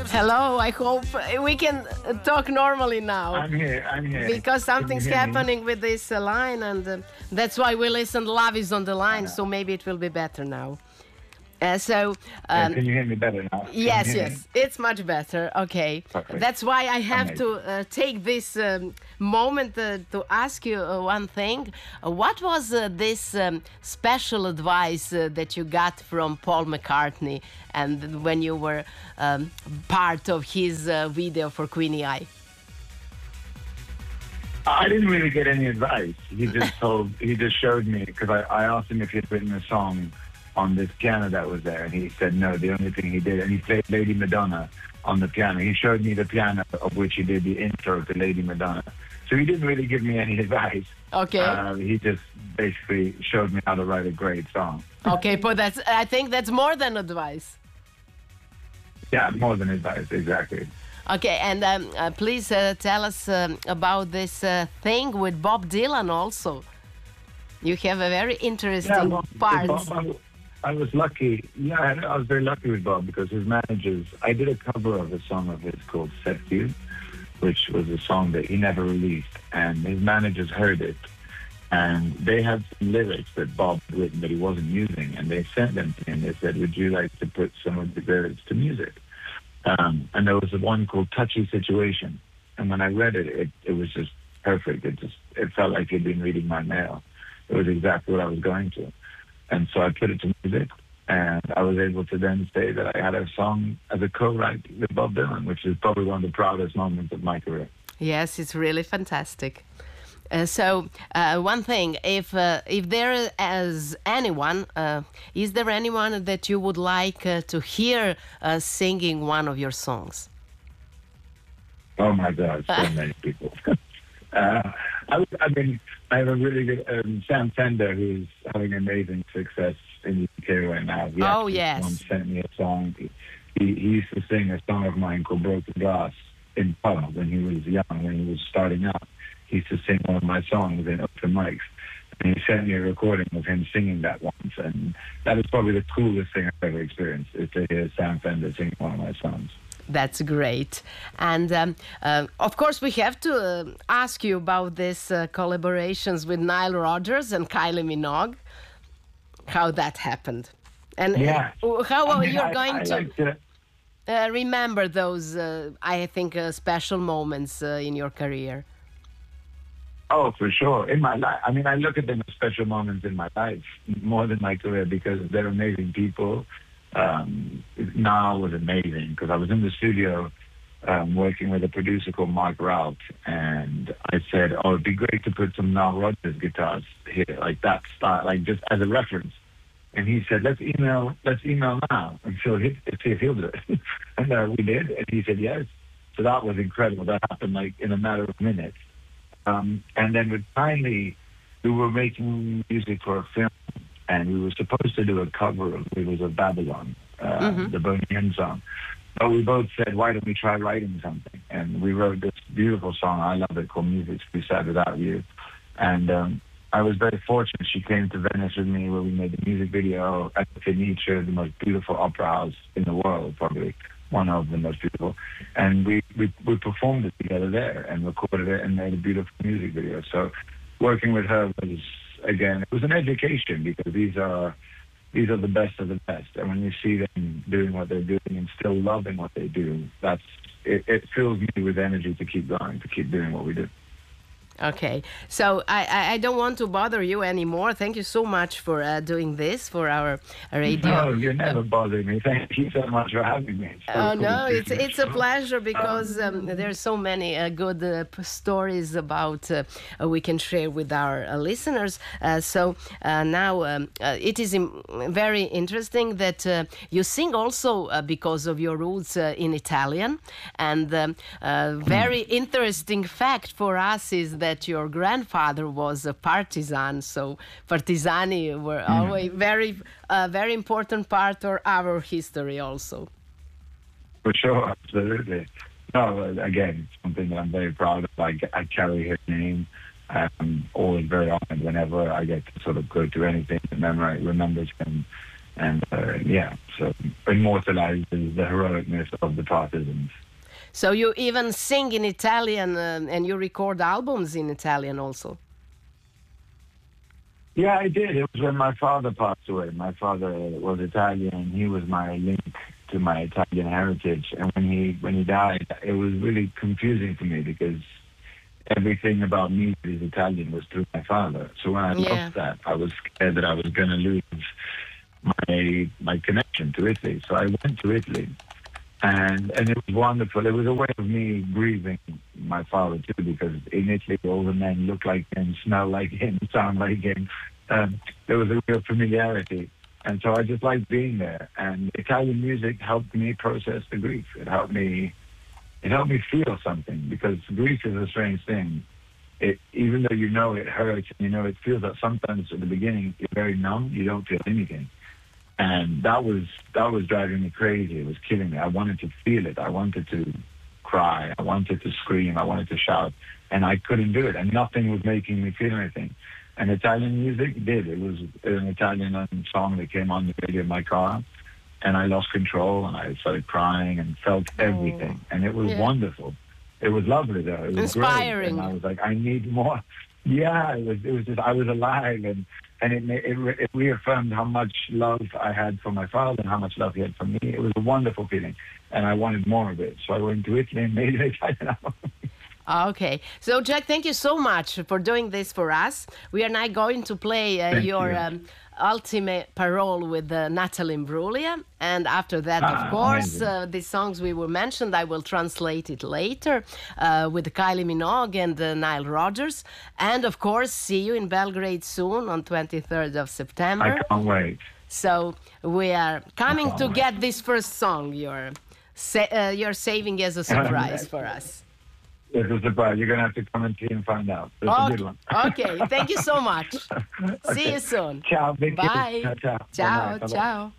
Hello, I hope we can talk normally now. I'm here. Because something's happening with this line, and that's why we listened. Love is on the line, so maybe it will be better now. Can you hear me better now? Yes, it's much better. Okay, Perfect. That's why I have to take this moment to ask you one thing. What was this special advice that you got from Paul McCartney, and when you were part of his video for Queenie Eye? I didn't really get any advice. He just showed me, because I asked him if he had written a song on this piano that was there, and he said no. The only thing he did, and he played Lady Madonna on the piano. He showed me the piano of which he did the intro to Lady Madonna. So he didn't really give me any advice. Okay. He just basically showed me how to write a great song. Okay, but I think that's more than advice. Yeah, more than advice, exactly. Okay, and please tell us about this thing with Bob Dylan also. You have a very interesting part. I was lucky. Yeah, I was very lucky with Bob, because his managers, I did a cover of a song of his called Set You, which was a song that he never released. And his managers heard it. And they had some lyrics that Bob had written that he wasn't using. And they sent them to me, and they said, would you like to put some of the lyrics to music? And there was one called Touchy Situation. And when I read it, it was just perfect. It felt like he'd been reading my mail. It was exactly what I was going to. And so I put it to music, and I was able to then say that I had a song as a co-write with Bob Dylan, which is probably one of the proudest moments of my career. Yes, it's really fantastic. One thing, if there is anyone, is there anyone that you would like to hear singing one of your songs? Oh my God, so many people. I have a really good Sam Fender, who's having amazing success in the UK right now. He once sent me a song. He used to sing a song of mine called Broken Glass in pub when he was young, when he was starting out. He used to sing one of my songs in open mics. And he sent me a recording of him singing that once. And that is probably the coolest thing I've ever experienced, is to hear Sam Fender sing one of my songs. That's great. And of course, we have to ask you about these collaborations with Nile Rodgers and Kylie Minogue, how that happened. And how you're going to remember those, I think, special moments in your career. Oh, for sure. In my life. I mean, I look at them as special moments in my life more than my career, because they're amazing people. Niall was amazing, because I was in the studio working with a producer called Mark Rout, and I said, oh, it'd be great to put some Nile Rodgers guitars here, like that style, like just as a reference. And he said, let's email now and see if he'll do it. And we did, and he said yes. So that was incredible. That happened like in a matter of minutes. And then with Kylie, we were making music for a film, and we were supposed to do a cover of Rivers of Babylon, the Boney M song. But we both said, why don't we try writing something? And we wrote this beautiful song, I love it, called Music's Too Sad Without You. And I was very fortunate. She came to Venice with me, where we made the music video at the Fenice, the most beautiful opera house in the world, probably one of the most beautiful. And we performed it together there and recorded it and made a beautiful music video. So working with her was, again, it was an education, because these are the best of the best. And when you see them doing what they're doing and still loving what they do, it fills me with energy to keep going, to keep doing what we do. Okay, so I don't want to bother you anymore. Thank you so much for doing this for our radio. No, you're never bothering me. Thank you so much for having me. No, it's a pleasure, because there's so many good stories about we can share with our listeners. So now it is very interesting that you sing also because of your roots in Italian. And very interesting fact for us is that your grandfather was a partisan, so partisani were always very important part of our history also. For sure, absolutely. No, again, something that I'm very proud of. I carry his name. I'm always very honored whenever I get to sort of go to anything and remembers him. And so immortalizes the heroicness of the partisans. So you even sing in Italian and you record albums in Italian also? Yeah, I did. It was when my father passed away. My father was Italian. He was my link to my Italian heritage. And when he died, it was really confusing for me because everything about me that is Italian was through my father. So when I lost that, I was scared that I was going to lose my connection to Italy. So I went to Italy. And it was wonderful. It was a way of me grieving my father too, because in Italy all the men look like him, smell like him, sound like him. There was a real familiarity, and so I just liked being there. And Italian music helped me process the grief. It helped me feel something, because grief is a strange thing. Even though you know it hurts, and it feels that sometimes at the beginning you're very numb, you don't feel anything. And that was driving me crazy. It was killing me. I wanted to feel it. I wanted to cry. I wanted to scream. I wanted to shout. And I couldn't do it. And nothing was making me feel anything. And Italian music did. It was an Italian song that came on the radio in my car. And I lost control, and I started crying and felt everything. And it was wonderful. It was lovely, though. It was inspiring. Great. And I was like, I need more. Yeah, it was just, I was alive. And it reaffirmed how much love I had for my father and how much love he had for me. It was a wonderful feeling, and I wanted more of it. So I went to Italy and made an Italian album. Okay. So, Jack, thank you so much for doing this for us. We are now going to play your Ultime Parole with Natalie Imbruglia. And after that, of course, the songs we were mentioned, I will translate it later with Kylie Minogue and Nile Rodgers. And, of course, see you in Belgrade soon on 23rd of September. I can't wait. So we are coming to get this first song you're saving as a surprise for us. It's a surprise. You're going to have to come and see and find out. It's a good one. Okay. Thank you so much. See you soon. Ciao. Bye. Ciao. Ciao. Ciao.